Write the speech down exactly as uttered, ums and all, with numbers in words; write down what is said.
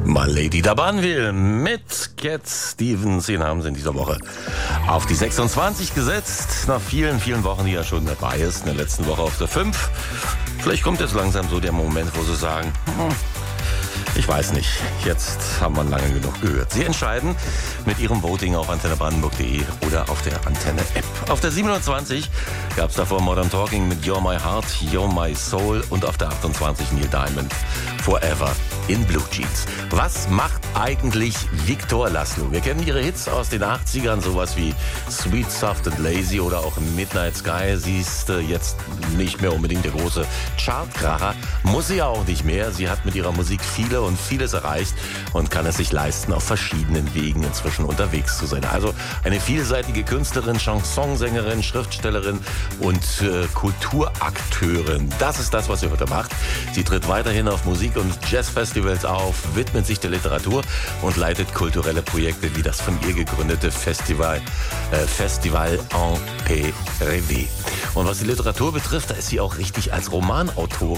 My Lady da Banville mit Cat Stevens. Den haben sie in dieser Woche auf die sechsundzwanzig gesetzt. Nach vielen, vielen Wochen, die er schon dabei ist. In der letzten Woche auf der fünf. Vielleicht kommt jetzt langsam so der Moment, wo sie sagen, hm, ich weiß nicht, jetzt haben wir lange genug gehört. Sie entscheiden mit ihrem Voting auf antenne brandenburg punkt de oder auf der Antenne-App. Auf der siebenundzwanzig gab es davor Modern Talking mit You're My Heart, You're My Soul und auf der achtundzwanzig Neil Diamond Forever in Blue Jeans. Was macht eigentlich Victor Laszlo? Wir kennen ihre Hits aus den achtzigern, sowas wie Sweet, Soft and Lazy oder auch Midnight Sky. Sie ist äh, jetzt nicht mehr unbedingt der große Chartkracher, muss sie ja auch nicht mehr. Sie hat mit ihrer Musik viele und vieles erreicht und kann es sich leisten, auf verschiedenen Wegen inzwischen unterwegs zu sein. Also eine vielseitige Künstlerin, Chansonsängerin, Schriftstellerin und äh, Kulturakteurin. Das ist das, was sie heute macht. Sie tritt weiterhin auf Musik- und Jazzfestivals auf, widmet sich der Literatur und leitet kulturelle Projekte wie das von ihr gegründete Festival, äh, Festival en P R W. Und was die Literatur betrifft, da ist sie auch richtig als Romanautorin